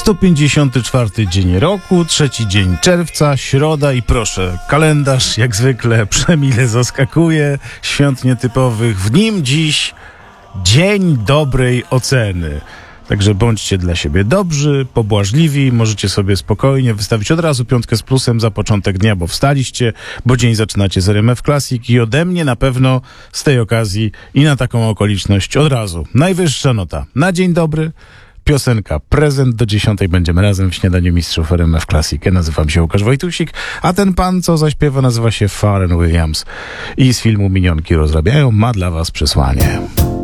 154 dzień roku, 3 dzień czerwca, środa i proszę, kalendarz jak zwykle przemile zaskakuje, świąt nietypowych, w nim dziś dzień dobrej oceny. Także bądźcie dla siebie dobrzy, pobłażliwi, możecie sobie spokojnie wystawić od razu 5 z plusem za początek dnia, bo wstaliście, bo dzień zaczynacie z RMF Classic i ode mnie na pewno z tej okazji i na taką okoliczność od razu. Najwyższa nota na dzień dobry. Piosenka Prezent do 10 będziemy razem w śniadaniu mistrzów RMF Classic. Ja nazywam się Łukasz Wojtusik, a ten pan, co zaśpiewa, nazywa się Pharrell Williams i z filmu Minionki rozrabiają ma dla was przesłanie.